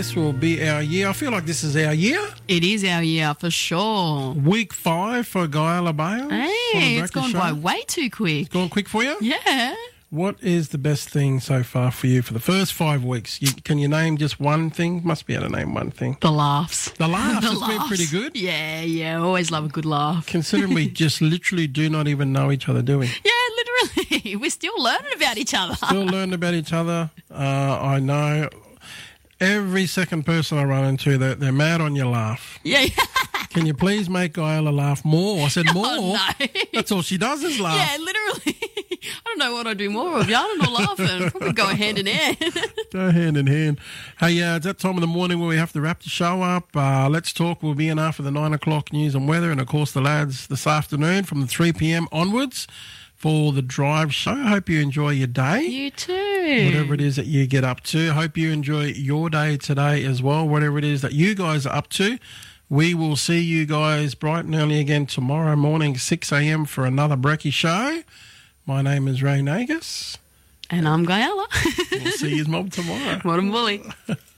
This will be our year. I feel like this is our year. It is our year for sure. Week 5 for Guyala Bales. Hey, it's gone by way too quick. It's gone quick for you? Yeah. What is the best thing so far for you for the first 5 weeks? Can you name just one thing? Must be able to name one thing. The laughs. The laughs has been pretty good. Yeah. Always love a good laugh. Considering we just literally do not even know each other, do we? Yeah, literally. We're still learning about each other. Still learning about each other. I know every second person I run into, they're mad on your laugh. Yeah. Can you please make Guyala laugh more? I said more. Oh, no. That's all she does is laugh. Yeah, literally. I don't know what I do more of, yarning or laughing. Probably go hand in hand. Go hand in hand. Hey, it's that time of the morning where we have to wrap the show up. Let's Talk will be in after the 9 o'clock news and weather, and of course the lads this afternoon from the 3 p.m. onwards for the Drive show. I hope you enjoy your day. You too. Whatever it is that you get up to. Hope you enjoy your day today as well, whatever it is that you guys are up to. We will see you guys bright and early again tomorrow morning, 6 a.m. for another Brekkie show. My name is Ray Nagus. And I'm Guyala. We'll see you mob tomorrow. What a bully.